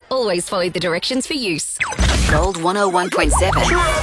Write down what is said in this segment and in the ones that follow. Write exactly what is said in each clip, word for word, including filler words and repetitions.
Always follow the directions for use. Gold one oh one point seven.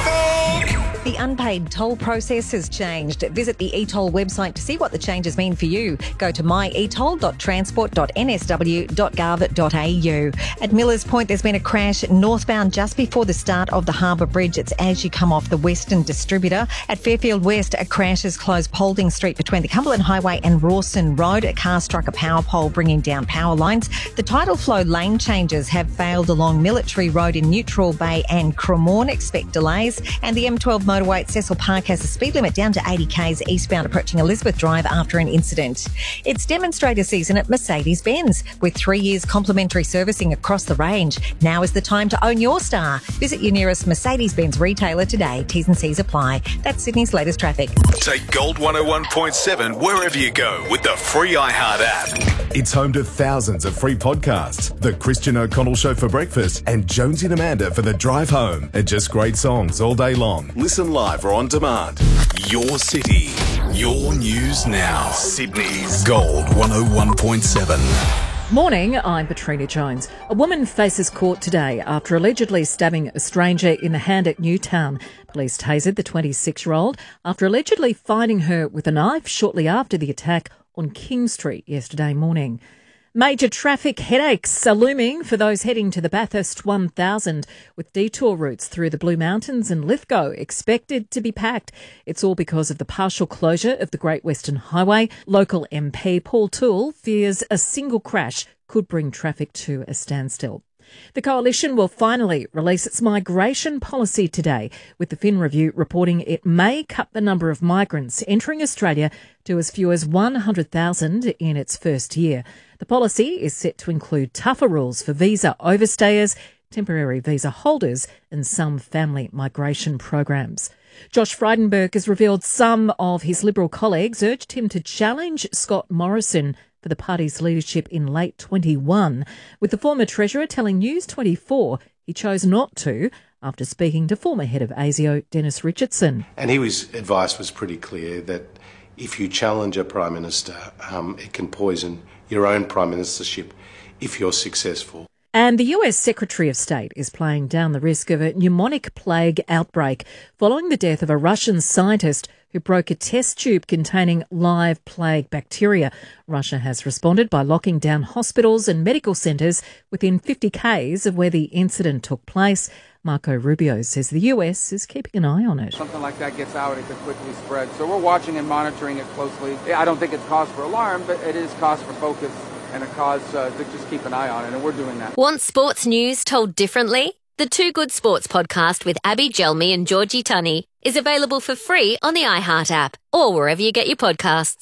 The unpaid toll process has changed. Visit the e-toll website to see what the changes mean for you. Go to my e toll dot transport dot n s w dot gov dot a u. At Millers Point, there's been a crash northbound just before the start of the Harbour Bridge. It's as you come off the Western Distributor. At Fairfield West, a crash has closed Paulding Street between the Cumberland Highway and Rawson Road. A car struck a power pole, bringing down power lines. The tidal flow lane changes have failed along Military Road in Neutral Bay and Cremorne. Expect delays. And the M twelve motorway at Cecil Park has a speed limit down to eighty k's eastbound approaching Elizabeth Drive after an incident. It's demonstrator season at Mercedes-Benz with three years complimentary servicing across the range. Now is the time to own your star. Visit your nearest Mercedes-Benz retailer today. T's and C's apply. That's Sydney's latest traffic. Take Gold one oh one point seven wherever you go with the free iHeart app. It's home to thousands of free podcasts. The Christian O'Connell Show for breakfast and Jonesy and Amanda for the drive home. And just great songs all day long. Listen live or on demand. Your city, your news now. Sydney's Gold one oh one point seven. Morning, I'm Petrina Jones. A woman faces court today after allegedly stabbing a stranger in the hand at Newtown. Police tasered the twenty-six-year-old after allegedly finding her with a knife shortly after the attack on King Street yesterday morning. Major traffic headaches are looming for those heading to the Bathurst one thousand, with detour routes through the Blue Mountains and Lithgow expected to be packed. It's all because of the partial closure of the Great Western Highway. Local M P Paul Toole fears a single crash could bring traffic to a standstill. The Coalition will finally release its migration policy today, with the Fin Review reporting it may cut the number of migrants entering Australia to as few as one hundred thousand in its first year. The policy is set to include tougher rules for visa overstayers, temporary visa holders and some family migration programs. Josh Frydenberg has revealed some of his Liberal colleagues urged him to challenge Scott Morrison for the party's leadership in late twenty-one, with the former Treasurer telling News twenty-four he chose not to after speaking to former head of ASIO, Dennis Richardson. And his advice was pretty clear that if you challenge a Prime Minister, um, it can poison your own Prime Ministership if you're successful. And the U S Secretary of State is playing down the risk of a pneumonic plague outbreak following the death of a Russian scientist who broke a test tube containing live plague bacteria. Russia has responded by locking down hospitals and medical centres within fifty k's of where the incident took place. Marco Rubio says the U S is keeping an eye on it. Something like that gets out, it could quickly spread. So we're watching and monitoring it closely. I don't think it's cause for alarm, but it is cause for focus and a cause uh, to just keep an eye on it, and we're doing that. Want sports news told differently? The Two Good Sports podcast with Abby Gelmi and Georgie Tunney is available for free on the iHeart app or wherever you get your podcasts.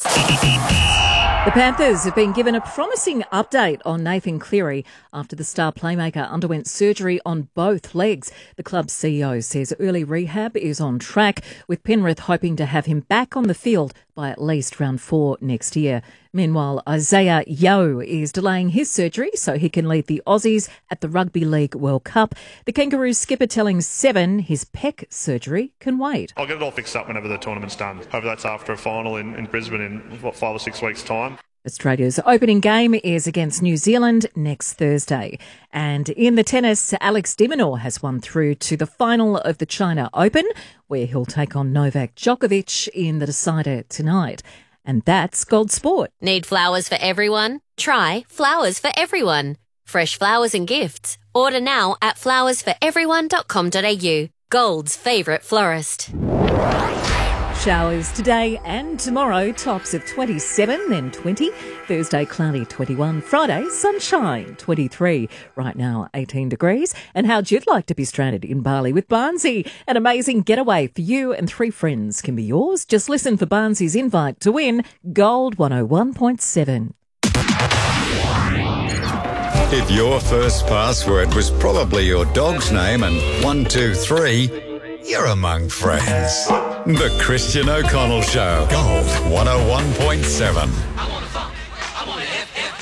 The Panthers have been given a promising update on Nathan Cleary after the star playmaker underwent surgery on both legs. The club's C E O says early rehab is on track, with Penrith hoping to have him back on the field by at least round four next year. Meanwhile, Isaiah Yeo is delaying his surgery so he can lead the Aussies at the Rugby League World Cup. The Kangaroos skipper telling Seven his pec surgery can wait. I'll get it all fixed up whenever the tournament's done. Hopefully that's after a final in, in Brisbane in, what, five or six weeks' time. Australia's opening game is against New Zealand next Thursday. And in the tennis, Alex de Minaur has won through to the final of the China Open, where he'll take on Novak Djokovic in the decider tonight. And that's Gold Sport. Need flowers for everyone? Try Flowers for Everyone. Fresh flowers and gifts. Order now at flowers for everyone dot com dot a u. Gold's favourite florist. Showers today and tomorrow, tops of twenty-seven, then twenty. Thursday, cloudy, twenty-one. Friday, sunshine, twenty-three. Right now, eighteen degrees. And how'd you like to be stranded in Bali with Barnsey? An amazing getaway for you and three friends can be yours. Just listen for Barnsey's invite to win Gold one oh one point seven. If your first password was probably your dog's name and one, two, three, you're among friends. The Christian O'Connell Show. Gold one oh one point seven.